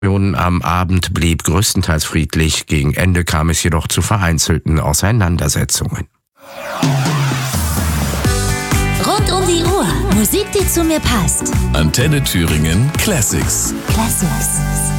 Am Abend blieb größtenteils friedlich, gegen Ende kam es jedoch zu vereinzelten Auseinandersetzungen. Rund um die Uhr, Musik, die zu mir passt. Antenne Thüringen Classics. Classics.